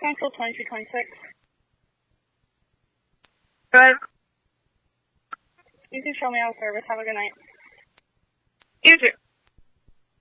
Cancel 2226. Good. You can show me out of service. Have a good night. You too.